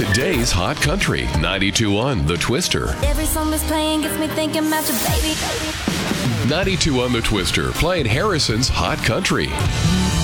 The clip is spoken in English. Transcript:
Today's Hot Country, 92.1 The Twister. Every song that's playing gets me thinking about your baby. 92.1 The Twister, playing Harrison's Hot Country.